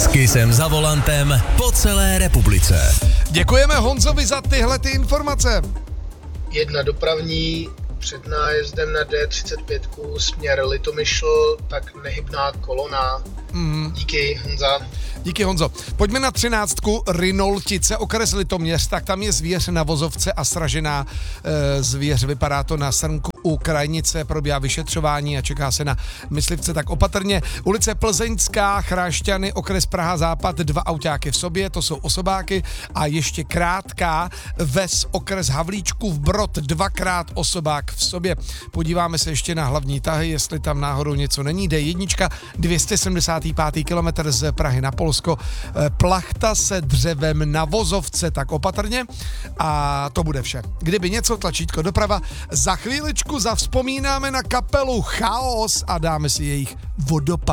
Kisem za volantem po celé republice. Děkujeme Honzovi za tyhle ty informace. Jedna dopravní před nájezdem na D35 směr Litomyšl, tak nehybná kolona. Díky, Honza. Díky, Honzo. Pojďme na 13. Rynoltice, okres Litoměř, tak tam je zvěř na vozovce a sražená zvěř. Vypadá to na srnku u krajnice, probíhá vyšetřování a čeká se na myslivce, tak opatrně. Ulice Plzeňská, Chrášťany, okres Praha Západ, 2 autáky v sobě, to jsou osobáky a ještě krátká ves, okres Havlíčkův Brod, 2krát osobák v sobě. Podíváme se ještě na hlavní tahy, jestli tam náhodou něco není. D1, 275. kilometr z Prahy na Polsko, plachta se dřevem na vozovce, tak opatrně a to bude vše. Kdyby něco, tlačítko doprava, za chvíličku zavzpomínáme na kapelu Chaos a dáme si jejich Vodopád.